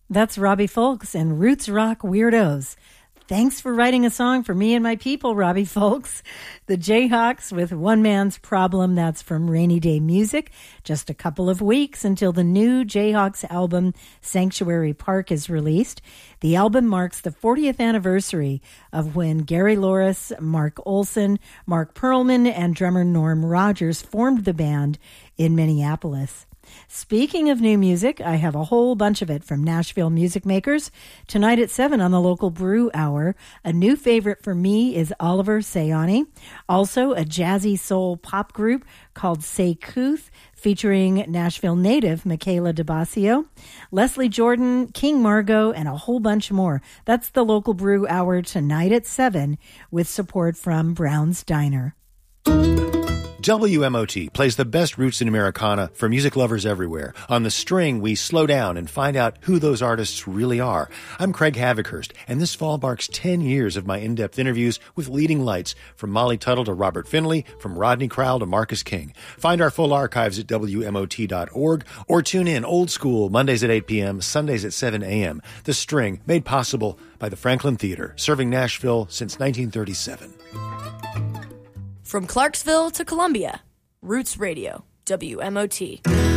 That's Robbie Fulks and Roots Rock Weirdos. Thanks for writing a song for me and my people, Robbie Fulks. The Jayhawks with One Man's Problem. That's from Rainy Day Music. Just a couple of weeks until the new Jayhawks album, Sanctuary Park, is released. The album marks the 40th anniversary of when Gary Loris, Mark Olson, Mark Perlman, and drummer Norm Rogers formed the band in Minneapolis. Speaking of new music, I have a whole bunch of it from Nashville music makers. Tonight at 7 on the local Brew Hour, a new favorite for me is Oliver Sayani. Also, a jazzy soul pop group called Say Couth, featuring Nashville native Michaela DeBasio, Leslie Jordan, King Margot, and a whole bunch more. That's the local Brew Hour tonight at 7 with support from Brown's Diner. WMOT plays the best roots in Americana for music lovers everywhere. On The String, we slow down and find out who those artists really are. I'm Craig Havikhurst, and this fall marks 10 years of my in-depth interviews with leading lights, from Molly Tuttle to Robert Finley, from Rodney Crowell to Marcus King. Find our full archives at WMOT.org, or tune in old school Mondays at 8 p.m., Sundays at 7 a.m. The String, made possible by the Franklin Theater, serving Nashville since 1937. From Clarksville to Columbia, Roots Radio, WMOT.